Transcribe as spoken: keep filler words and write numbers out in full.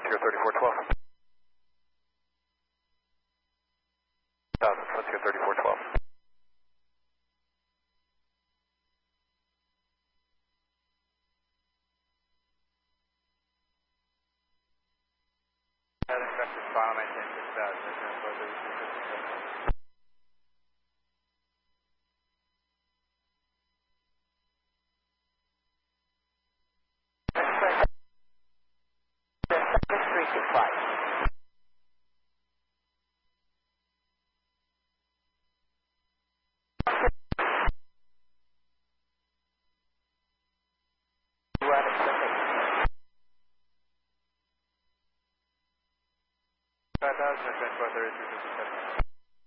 Frontier thirty-four twelve. Thousand, Frontier thirty-four twelve. File maintain six thousand, transport thirty-two fifty-seven. three six five. five thousand, transport thirty-two fifty-seven.